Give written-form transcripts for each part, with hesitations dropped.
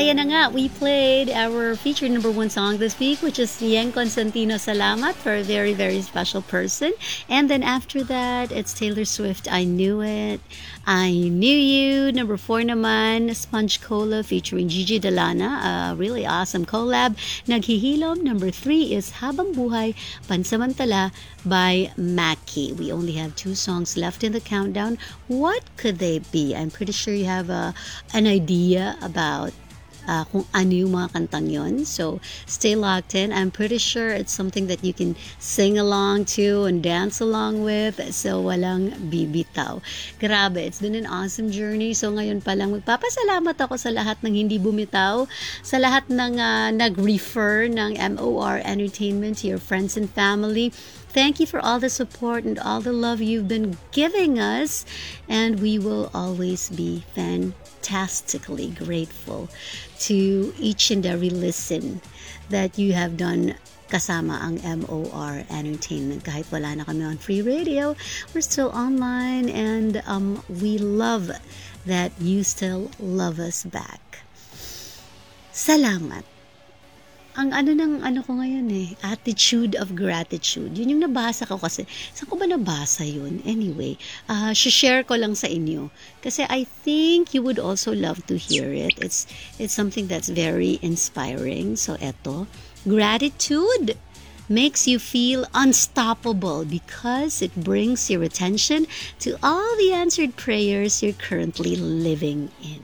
ayan na nga, we played our featured number one song this week, which is Yang Constantino Salamat, for a very, very special person. And then after that, it's Taylor Swift, I Knew It. I Knew You. Number 4 naman, Sponge Cola featuring Gigi Delana, a really awesome collab. Naghihilom. Number 3 is Habang Buhay, Pansamantala by Mackie. We only have 2 songs left in the countdown. What could they be? I'm pretty sure you have an idea about kung ano yung mga kantang yon. So, stay locked in. I'm pretty sure it's something that you can sing along to and dance along with. So, walang bibitaw. Grabe, it's been an awesome journey. So, ngayon pa lang, magpapasalamat ako sa lahat ng hindi bumitaw, sa lahat ng nag-refer ng MOR Entertainment to your friends and family. Thank you for all the support and all the love you've been giving us. And we will always be fantastically grateful to each and every listen that you have done kasama ang MOR Entertainment. Kahit wala na kami on free radio, we're still online, and we love that you still love us back. Salamat. Ang ano ko ngayon attitude of gratitude. Yun yung nabasa ko kasi. Saan ko ba nabasa yun? Anyway, share ko lang sa inyo. Kasi I think you would also love to hear it. It's something that's very inspiring. So eto, gratitude makes you feel unstoppable because it brings your attention to all the answered prayers you're currently living in.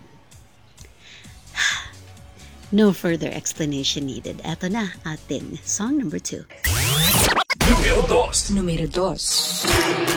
No further explanation needed. Eto na ating song number 2. Número 2.